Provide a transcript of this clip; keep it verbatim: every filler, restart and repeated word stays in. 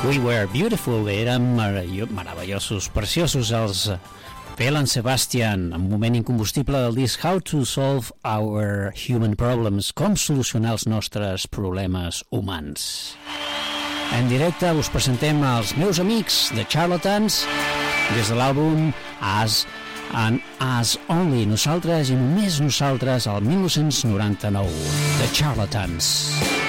We Were Beautiful, eren meravellosos, preciosos els Belle and Sebastian, un moment incombustible del disc How to Solve Our Human Problems, com solucionar els nostres problemes humans. En directe us presentem els meus amics The Charlatans des de l'àlbum As and As Only, nosaltres i només nosaltres, el dinou noranta-nou, The Charlatans.